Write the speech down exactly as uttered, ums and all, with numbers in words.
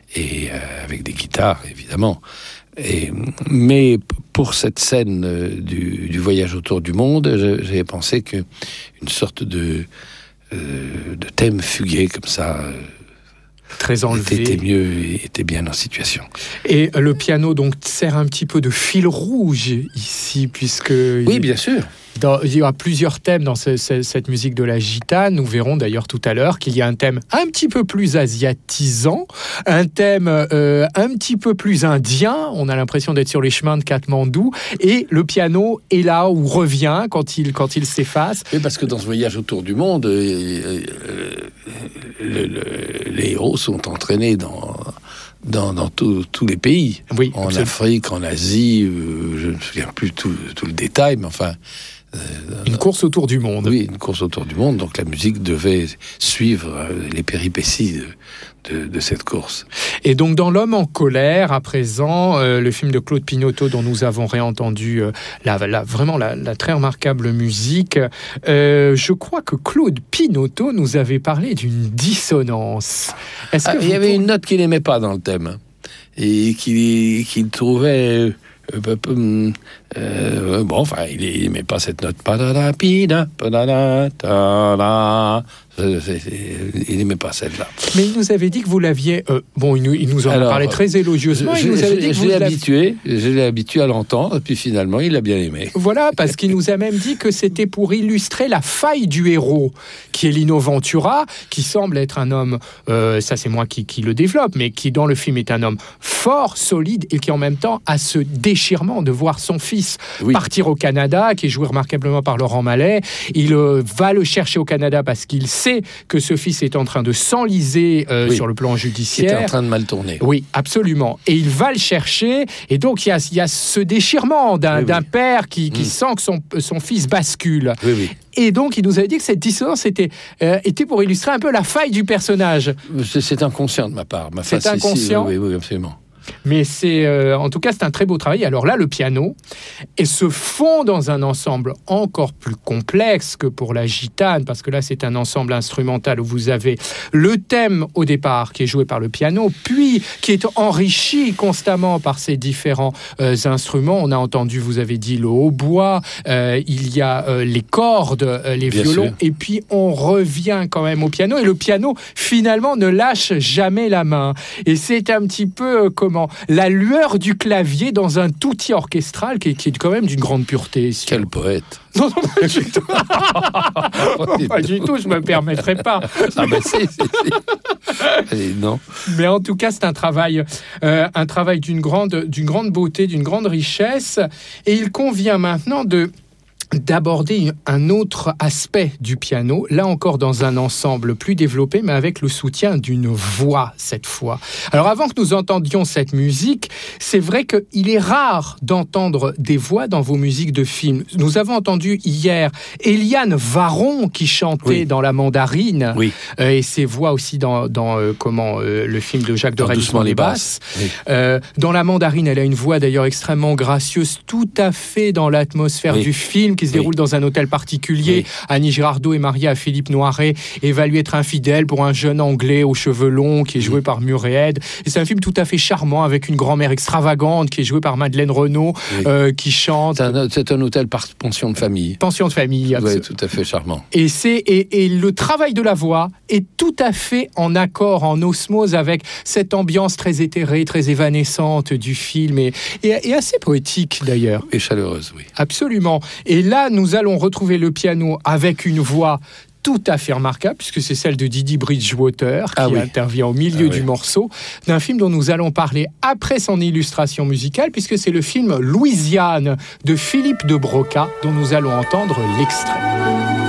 et euh, avec des guitares, évidemment. Et, mais pour cette scène euh, du, du voyage autour du monde, je, j'ai pensé qu'une sorte de, euh, de thème fugué comme ça... Euh, très enlevé. Était mieux, était bien en situation. Et le piano donc sert un petit peu de fil rouge ici, puisque... Oui, il, bien sûr. Dans, il y a plusieurs thèmes dans ce, ce, cette musique de la gitane. Nous verrons d'ailleurs tout à l'heure qu'il y a un thème un petit peu plus asiatisant, un thème euh, un petit peu plus indien. On a l'impression d'être sur les chemins de Katmandou. Et le piano est là ou revient quand il, quand il s'efface. Oui, parce que dans ce voyage autour du monde, euh, euh, le, le, les héros sont entraînés dans... dans, dans tous les pays, oui, en absolument. Afrique, en Asie, euh, je ne me souviens plus tout, tout le détail, mais enfin... Euh, une course autour du monde. Oui, une course autour du monde, donc la musique devait suivre les péripéties de, de, de cette course. Et donc dans L'Homme en colère, à présent, euh, le film de Claude Pinoteau dont nous avons réentendu euh, la, la, vraiment la, la très remarquable musique, euh, je crois que Claude Pinoteau nous avait parlé d'une dissonance. Est-ce ah, que il y avait pour... une note qu'il n'aimait pas dans le thème, et qu'il, qu'il trouvait... Euh, euh, bon, enfin, il n'aimait pas cette note. Il n'aimait pas celle-là. Mais il nous avait dit que vous l'aviez... Euh, bon, il nous, il nous en Alors, a parlé très élogieusement. Je, il nous avait je, dit que je vous l'ai habitué, je l'ai habitué à l'entendre, et puis finalement, il l'a bien aimé. Voilà, parce qu'il nous a même dit que c'était pour illustrer la faille du héros, qui est Lino Ventura, qui semble être un homme, euh, ça c'est moi qui, qui le développe, mais qui dans le film est un homme fort, solide, et qui en même temps a ce déchirement de voir son fils oui. partir au Canada, qui est joué remarquablement par Laurent Mallet. Il euh, va le chercher au Canada parce qu'il sait que ce fils est en train de s'enliser euh, oui. sur le plan judiciaire. Il est en train de mal tourner. Oui, absolument. Et il va le chercher, et donc il y a, il y a ce déchirement d'un, oui, d'un oui. père qui, qui mmh. sent que son, son fils bascule. Oui, oui. Et donc, il nous avait dit que cette dissonance était, euh, était pour illustrer un peu la faille du personnage. C'est, c'est inconscient de ma part. Ma c'est inconscient. Ici, oui, oui, absolument. Mais c'est, euh, en tout cas, c'est un très beau travail. Alors là, le piano et se fond dans un ensemble encore plus complexe que pour la gitane, parce que là, c'est un ensemble instrumental où vous avez le thème au départ qui est joué par le piano, puis qui est enrichi constamment par ces différents euh, instruments. On a entendu, vous avez dit, le hautbois, euh, il y a euh, les cordes, euh, les Bien violons, sûr. Et puis on revient quand même au piano. Et le piano, finalement, ne lâche jamais la main. Et c'est un petit peu euh, comment la lueur du clavier dans un outil orchestral qui est, qui est quand même d'une grande pureté. Si Quel on... poète. Non, non, pas du tout. non, pas du tout, je ne me permettrai pas. Ah ben si, si, si. Allez, non. Mais en tout cas, c'est un travail, euh, un travail d'une grande, d'une grande beauté, d'une grande richesse. Et il convient maintenant de... d'aborder un autre aspect du piano, là encore dans un ensemble plus développé, mais avec le soutien d'une voix cette fois. Alors avant que nous entendions cette musique, c'est vrai qu'il est rare d'entendre des voix dans vos musiques de films. Nous avons entendu hier Eliane Varron qui chantait oui. dans La Mandarine, oui. euh, et ses voix aussi dans, dans euh, comment, euh, le film de Jacques Dorel, Doucement les basses. Oui. Euh, dans La Mandarine, elle a une voix d'ailleurs extrêmement gracieuse, tout à fait dans l'atmosphère oui. du film, qui se déroule oui. dans un hôtel particulier. Oui. Annie Girardot est mariée à Philippe Noiret et va lui être infidèle pour un jeune Anglais aux cheveux longs qui est joué oui. par Murray Head. Et c'est un film tout à fait charmant avec une grand-mère extravagante qui est jouée par Madeleine Renaud, oui. euh, qui chante. C'est un, c'est un hôtel par pension de famille. Pension de famille. Oui, tout à fait charmant. Et, c'est, et, et le travail de la voix est tout à fait en accord, en osmose avec cette ambiance très éthérée, très évanescente du film et, et, et assez poétique d'ailleurs. Et chaleureuse, oui. Absolument. Et là, nous Nous allons retrouver le piano avec une voix tout à fait remarquable, puisque c'est celle de Didi Bridgewater qui ah oui. intervient au milieu ah du oui. morceau, d'un film dont nous allons parler après son illustration musicale, puisque c'est le film Louisiane de Philippe de Broca, dont nous allons entendre l'extrait.